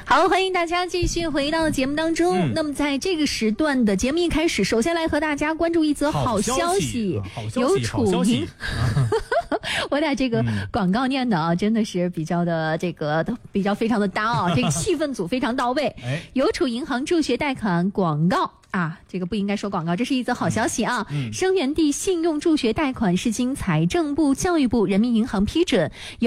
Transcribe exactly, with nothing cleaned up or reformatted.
好，欢迎大家继续回到节目当中。嗯、那么在这个时段的节目一开始，首先来和大家关注一则好消息，有楚银。我俩这个广告念的啊，真的是比较的这个比较非常的搭啊，这个气氛组非常到位。邮储银行助学贷款广告。啊，这个不应该说广告，这是一则好消息啊！嗯、生源地信用助学贷款是经财政部、教育部、人民银行批准。